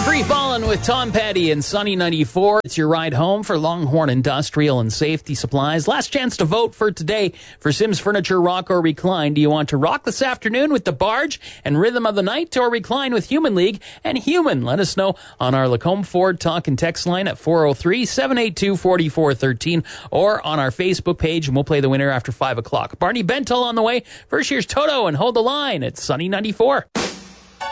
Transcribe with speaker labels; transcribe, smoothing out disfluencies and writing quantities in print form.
Speaker 1: Free Fallin' with Tom Petty and Sunny 94. It's your ride home for Longhorn Industrial and Safety Supplies. Last chance to vote for today for Sims Furniture Rock or Recline. Do you want to rock this afternoon with the Barge and Rhythm of the Night, or recline with Human League and Human? Let us know on our Lacombe Ford talk and text line at 403-782-4413 or on our Facebook page, and we'll play the winner after 5 o'clock. Barney Bentel on the way. First, here's Toto and Hold the Line at Sunny 94.